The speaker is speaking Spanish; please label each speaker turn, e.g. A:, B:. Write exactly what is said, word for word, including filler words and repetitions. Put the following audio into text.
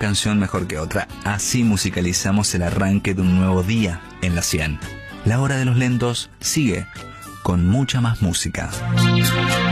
A: canción mejor que otra. Así musicalizamos el arranque de un nuevo día en la cien. La hora de los lentos sigue con mucha más música.